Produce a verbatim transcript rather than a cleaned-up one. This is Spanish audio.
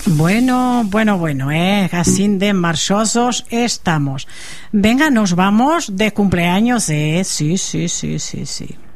Bueno, bueno, bueno, eh, así de marchosos estamos. Venga, nos vamos de cumpleaños, eh, sí, sí, sí, sí, sí.